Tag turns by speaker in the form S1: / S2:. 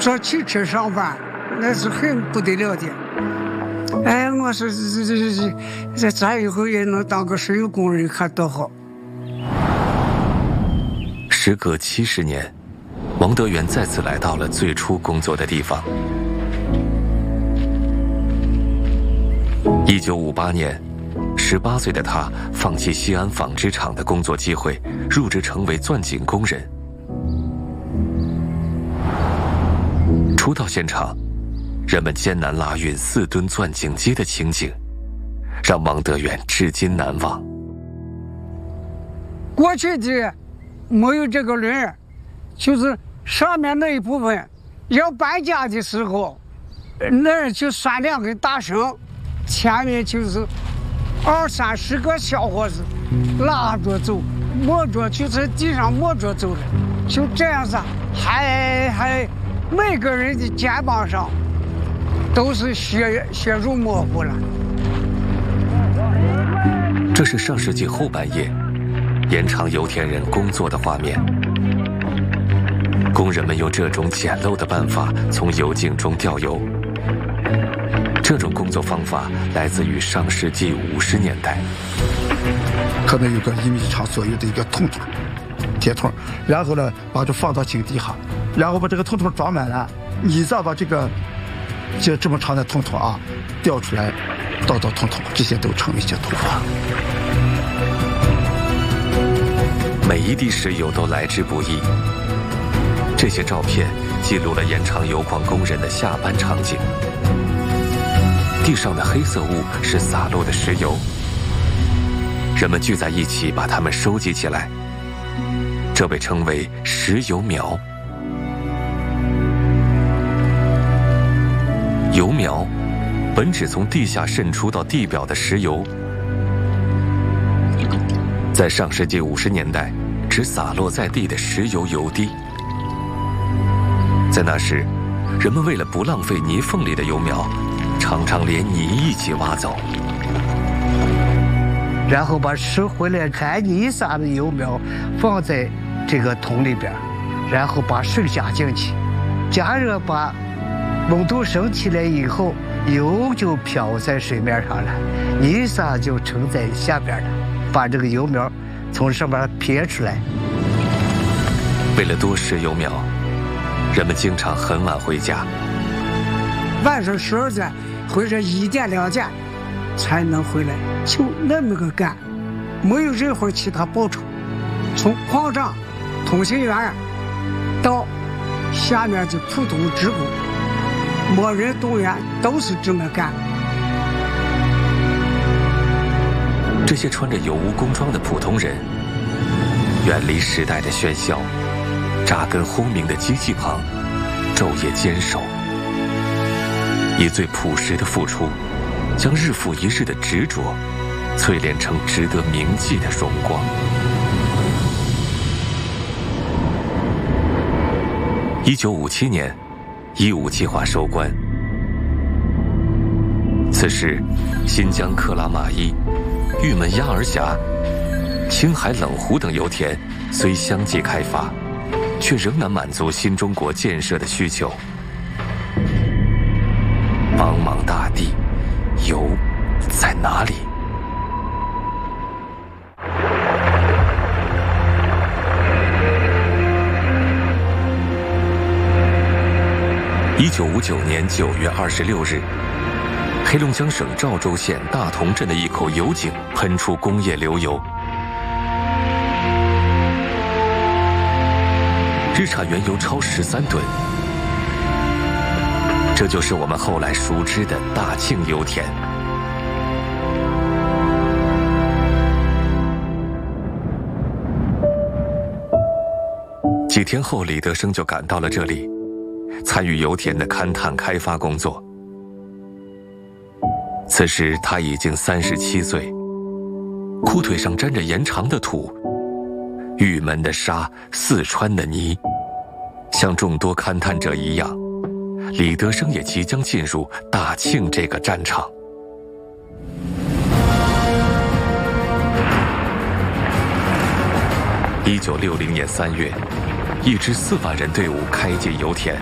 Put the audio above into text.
S1: 坐汽车上班，那是很不得了的。哎，我说这咱以后也能当个石油工人，看多好。
S2: 时隔70年，王德元再次来到了最初工作的地方。1958年，18岁的他放弃西安纺织厂的工作机会，入职成为钻井工人。初到现场，人们艰难拉运4吨钻井机的情景，让王德元至今难忘。
S1: 过去的没有这个轮，就是上面那一部分要搬家的时候，那儿就拴2根大绳，前面就是20-30个小伙子拉着走，摸着就在地上摸着走的，就这样子，还每个人的肩膀上都是血肉模糊了。
S2: 这是上世纪后半叶延长油田人工作的画面。工人们用这种简陋的办法从油井中调油。这种工作方法来自于上世纪50年代。
S3: 可能有个1米长左右的一个桶，铁桶，然后呢把这放到井底下，然后把这个桶装满了，你再把这么长的桶啊调出来，倒到桶，这些都成一些头发。
S2: 每一滴石油都来之不易。这些照片记录了延长油矿工人的下班场景。地上的黑色物是洒落的石油，人们聚在一起把它们收集起来，这被称为石油苗。油苗本指从地下渗出到地表的石油，在上世纪50年代指洒落在地的石油油滴。在那时，人们为了不浪费泥缝里的油苗，常常连泥一起挖走，
S4: 然后把拾回来含泥撒的油苗放在这个桶里边，然后把水加进去，加热，把温度升起来以后，油就飘在水面上了，泥撒就沉在下边了，把这个油苗从上面撇出来。
S2: 为了多拾油苗，人们经常很晚回家，
S1: 晚上12点或者1点2点才能回来，就那么个干，没有任何其他报酬。从矿长、通信员到下面的普通职工，没人动员，都是这么干。
S2: 这些穿着油污工装的普通人，远离时代的喧嚣，扎根轰鸣的机器旁，昼夜坚守，以最朴实的付出，将日复一日的执着淬炼成值得铭记的荣光。1957年，15计划收官。此时，新疆克拉玛依、玉门鸭儿峡、青海冷湖等油田虽相继开发，却仍难满足新中国建设的需求。茫茫大地，油在哪里？1959年9月26日，黑龙江省赵州县大同镇的一口油井喷出工业流油，日产原油超13吨。这就是我们后来熟知的大庆油田。几天后，李德生就赶到了这里，参与油田的勘探开发工作。此时他已经37岁，裤腿上沾着延长的土，玉门的沙，四川的泥。像众多勘探者一样，李德生也即将进入大庆这个战场。1960年3月，一支4万人队伍开进油田。